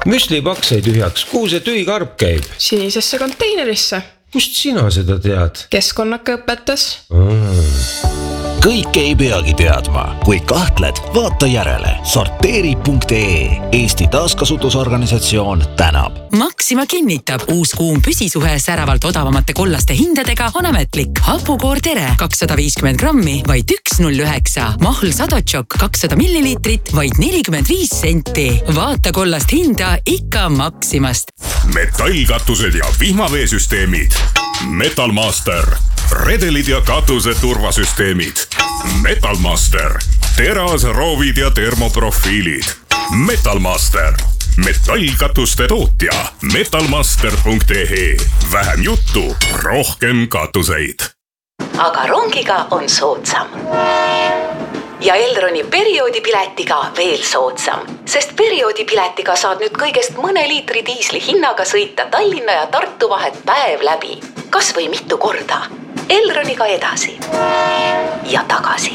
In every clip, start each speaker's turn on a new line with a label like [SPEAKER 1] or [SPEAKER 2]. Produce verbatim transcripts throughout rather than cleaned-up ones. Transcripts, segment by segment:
[SPEAKER 1] Müslipakk sai tühjaks, kuhu see tühikarp käib?
[SPEAKER 2] Sinisesse konteinerisse.
[SPEAKER 1] Kust sina seda tead?
[SPEAKER 2] Keskkonnaka õpetas.
[SPEAKER 1] Mm.
[SPEAKER 3] Kõik ei peagi teadma. Kui kahtled, vaata järele. sorteeri punkt ee. Eesti taaskasutusorganisatsioon tänab.
[SPEAKER 4] Maxima kinnitab, uus kuum püsisuhe säravalt odavamate kollaste hindadega on ametlik. Hapukoor Tere kakssada viiskümmend grammi, vaid üks null üheksa. Mahl Sadotšok kakssada milliliitrit, vaid nelikümmend viis senti. Vaata kollast hinda ikka Maximast.
[SPEAKER 5] Metallkatused ja vihmaveesüsteemid. Metalmaster. Redelid ja katuse turvasüsteemid. Metalmaster. Teras, roovid ja termoprofiilid. Metalmaster. Metallkatuste tootja. metalmaster punkt ee. Vähem juttu, rohkem katuseid.
[SPEAKER 4] Aga rongiga on soodsam. Ja Elroni perioodipiletiga veel soodsam, sest perioodipiletiga saad nüüd kõigest mõne liitri diisli hinnaga sõita Tallinna ja Tartu vahet päev läbi. Kas või mitu korda. Elroniga edasi ja tagasi.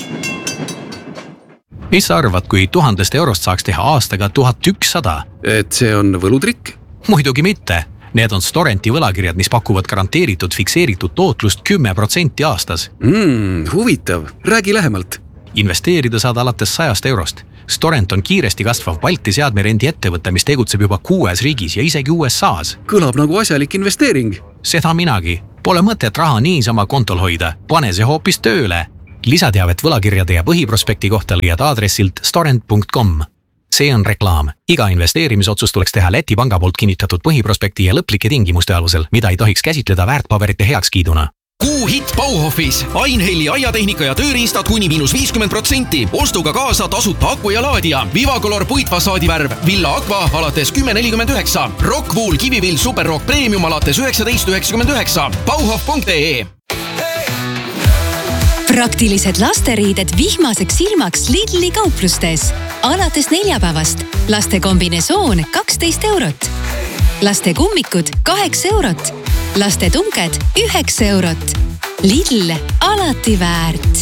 [SPEAKER 6] Mis sa arvad, kui tuhandest eurost saaks teha aastaga tuhat ükssada?
[SPEAKER 7] Et see on võlutrikk?
[SPEAKER 6] Muidugi mitte. Need on Storenti võlakirjad, mis pakuvad garanteeritud fikseeritud tootlust kümme protsenti aastas.
[SPEAKER 7] Mm, huvitav. Räägi lähemalt.
[SPEAKER 6] Investeerida saad alates sajast eurost. Storent on kiiresti kasvav Balti seadmerendi ettevõte, mis tegutseb juba kuues riigis ja isegi U S A's.
[SPEAKER 7] Kõlab nagu asjalik investeering.
[SPEAKER 6] Seda minagi. Pole mõtet raha niisama kontol hoida. Pane see hoopis tööle. Lisateavet võlakirjade ja põhiprospekti kohta leiad aadressilt storent punkt com. See on reklaam. Iga investeerimisotsus tuleks teha Läti panga poolt kinnitatud põhiprospekti ja lõplike tingimuste alusel, mida ei tohiks käsitleda väärtpaberite heakskiiduna.
[SPEAKER 8] Kuu hitt Bauhofis. Ainhelli aiatehnika ja tööriistad kuni miinus viiskümmend protsenti. Ostuga kaasa tasuta aku ja laadija. Vivacolor puitfassaadivärv. Villa Aqua alates kümme nelikümmend üheksa. Rockwool Kivivill Superrock Premium alates üheksateist üheksakümmend üheksa. bauhof punkt ee.
[SPEAKER 9] Praktilised lasteriided vihmaseks ilmaks Lidli kauplustes. Alates neljapäevast. Laste kombinesoon kaksteist eurot. Laste kummikud kaheksa eurot. Laste tunked üheksa eurot. Lidl alati väärt.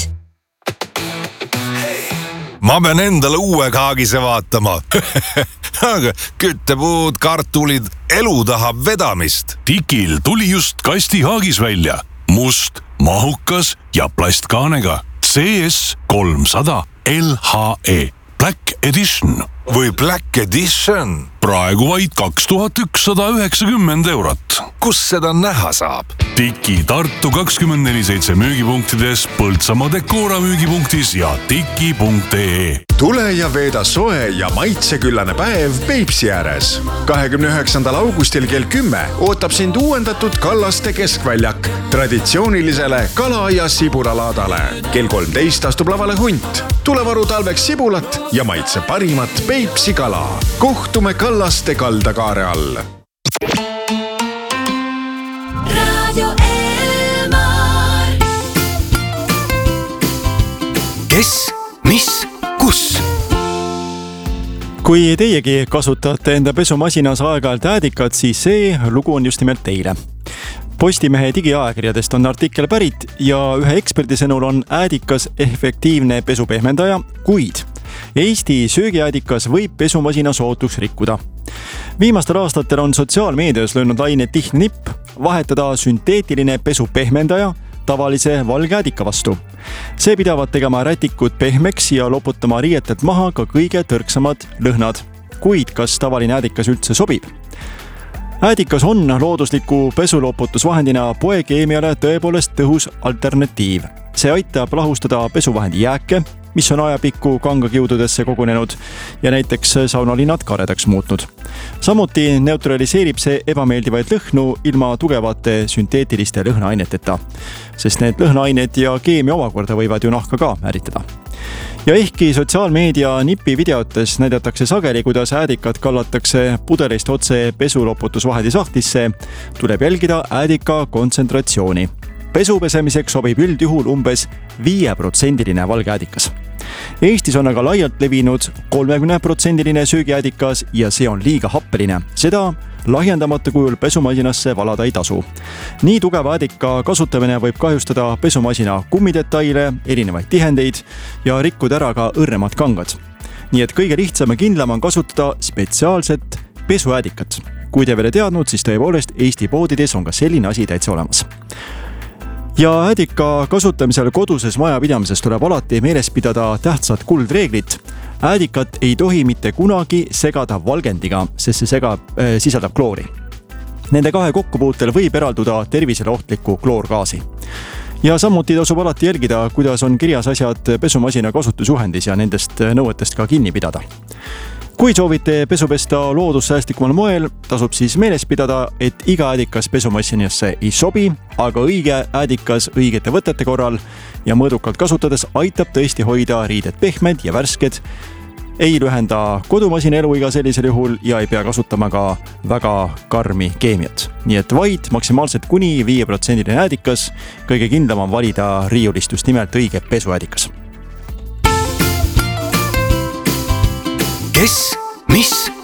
[SPEAKER 10] Ma pean endale uue kaagise vaatama. Aga küttepuud, kartulid, elu tahab vedamist.
[SPEAKER 5] Tikil tuli just kasti haagis välja. Must, mahukas ja plastkaanega. C S kolmsada L H E. Black Edition.
[SPEAKER 10] Või Black Edition.
[SPEAKER 5] Praegu vaid kaks tuhat ükssada üheksakümmend eurot.
[SPEAKER 10] Kus seda näha saab?
[SPEAKER 5] Tiki Tartu kakskümmend neli seitse müügipunktides, Põltsamaa Dekora müügipunktis ja tiki punkt ee.
[SPEAKER 11] Tule ja veeda soe ja maitseküllane päev Peipsi ääres. kahekümne üheksandal augustil kell kümme ootab sind uuendatud Kallaste keskväljak traditsioonilisele kala- ja sibulalaadale. Kell kolmteist astub lavale hunt. Tule varu talveks sibulat ja maitse parimat Peipsi kala. Kohtume Kallaste kaldakaare all.
[SPEAKER 12] Radio Elmar.
[SPEAKER 8] Kes, mis, kus?
[SPEAKER 13] Kui teiegi kasutate enda pesumasinas aeg-ajalt äädikat, siis see lugu on just nimelt teile. Postimehe digiajakirjadest on artikkel pärit ja ühe eksperdi sõnul on äädikas efektiivne pesupehmendaja, kuid Eesti söögiäädikas võib pesumasina sootuks rikkuda. Viimastel aastatel on sotsiaalmeedias löönud laine tihne nipp vahetada sünteetiline pesupehmendaja tavalise valgeäädika vastu. See pidavad tegema rätikud pehmeks ja loputama riietelt maha ka kõige tõrksamad lõhnad. Kuid kas tavaline äädikas üldse sobib? Äädikas on loodusliku pesuloputusvahendina poekeemiale tõepoolest tõhus alternatiiv. See aitab lahustada pesuvahendi jääke, mis on ajapikku kangakiududesse kogunenud ja näiteks saunalinnad karedaks muutnud. Samuti neutraliseerib see ebameeldivaid lõhnu ilma tugevate sünteetiliste lõhnaaineteta, sest need lõhnaained ja keemia omakorda võivad ju nahka ka ääritada. Ja ehkki sotsiaalmeedia nipi videotes näidatakse sageli, kuidas äädikat kallatakse pudelist otse pesuloputusvahendi sahtlisse, tuleb jälgida äädika kontsentratsiooni. Pesu pesemiseks sobib üldjuhul umbes viie protsendiline valgeäädikas. Eestis on aga laialt levinud kolmekümne protsendiline söögiäädikas ja see on liiga happeline. Seda lahjendamata kujul pesumasinasse valada ei tasu. Nii tugeva äädika kasutamine võib kahjustada pesumasina kummidetaile, erinevaid tihendeid ja rikkuda ära ka õrnemad kangad. Nii et kõige lihtsam ja kindlam on kasutada spetsiaalset pesuäädikat. Kui te veel ei teadnud, siis tõepoolest Eesti poodides on ka selline asi täitsa olemas. Ja äädika kasutamisel koduses majapidamises tuleb alati meeles pidada tähtsad kuldreeglit. Äädikat ei tohi mitte kunagi segada valgendiga, sest see segab, äh, sisaldab kloori. Nende kahe kokkupuutel võib eralduda tervisele ohtliku kloorgaasi. Ja samuti tasub alati jälgida, kuidas on kirjas asjad pesumasina kasutusjuhendis ja nendest nõuetest ka kinni pidada. Kui soovite pesu pesta loodussäästikumal moel, tasub siis meeles pidada, et iga äädikas pesumasinasse ei sobi, aga õige äädikas õigete võtete korral ja mõõdukalt kasutades aitab tõesti hoida riided pehmed ja värsked, ei lühenda kodumasina eluiga sellisel juhul ja ei pea kasutama ka väga karmi keemiat. Nii et vaid maksimaalselt kuni viie protsendiline äädikas, kõige kindlam on valida riiulist just nimelt õige pesuäädikas.
[SPEAKER 3] Kes, mis